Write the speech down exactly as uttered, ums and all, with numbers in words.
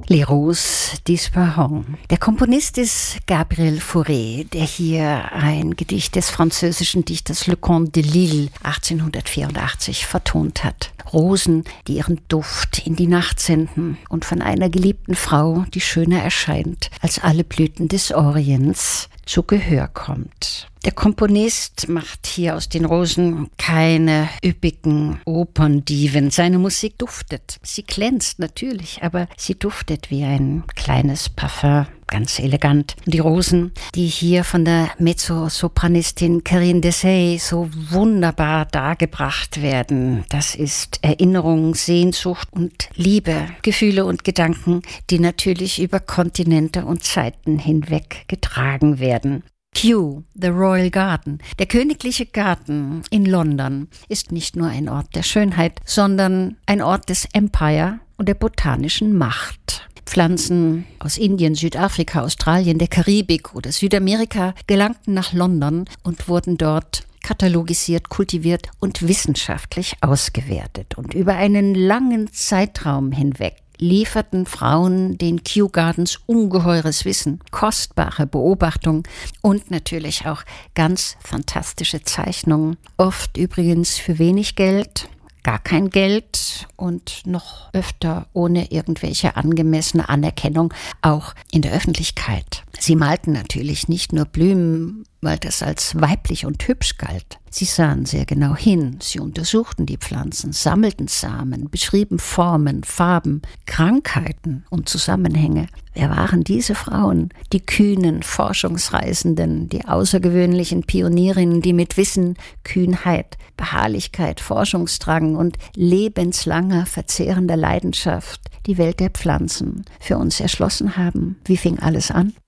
Les Roses d'Ispahan. Der Komponist ist Gabriel Fauré, der hier ein Gedicht des französischen Dichters Le Comte de Lille achtzehnhundertvierundachtzig vertont hat. Rosen, die ihren Duft in die Nacht senden und von einer geliebten Frau, die schöner erscheint als alle Blüten des Orients, zu Gehör kommt. Der Komponist macht hier aus den Rosen keine üppigen Operndiven. Seine Musik duftet. Sie glänzt natürlich, aber sie duftet wie ein kleines Parfum, ganz elegant. Und die Rosen, die hier von der Mezzosopranistin Karine Dessay so wunderbar dargebracht werden, das ist Erinnerung, Sehnsucht und Liebe, Gefühle und Gedanken, die natürlich über Kontinente und Zeiten hinweg getragen werden. Kew, the Royal Garden, der königliche Garten in London, ist nicht nur ein Ort der Schönheit, sondern ein Ort des Empire und der botanischen Macht. Pflanzen aus Indien, Südafrika, Australien, der Karibik oder Südamerika gelangten nach London und wurden dort katalogisiert, kultiviert und wissenschaftlich ausgewertet. Und über einen langen Zeitraum hinweg lieferten Frauen den Kew Gardens ungeheures Wissen, kostbare Beobachtung und natürlich auch ganz fantastische Zeichnungen. Oft übrigens für wenig Geld, gar kein Geld und noch öfter ohne irgendwelche angemessene Anerkennung, auch in der Öffentlichkeit. Sie malten natürlich nicht nur Blumen, weil das als weiblich und hübsch galt. Sie sahen sehr genau hin, sie untersuchten die Pflanzen, sammelten Samen, beschrieben Formen, Farben, Krankheiten und Zusammenhänge. Wer waren diese Frauen? Die kühnen Forschungsreisenden, die außergewöhnlichen Pionierinnen, die mit Wissen, Kühnheit, Beharrlichkeit, Forschungsdrang und lebenslanger, verzehrender Leidenschaft die Welt der Pflanzen für uns erschlossen haben. Wie fing alles an?